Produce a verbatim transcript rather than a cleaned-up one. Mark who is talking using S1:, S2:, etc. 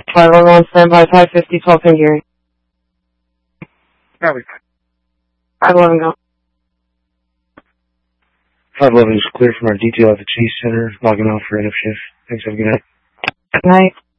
S1: five one one, standby, five fifty, twelve pin gearing.
S2: Copy.
S1: five eleven, go.
S3: five eleven is clear from our detail at the Chase Center, logging off for end of shift. Thanks, have a good night.
S1: Good night.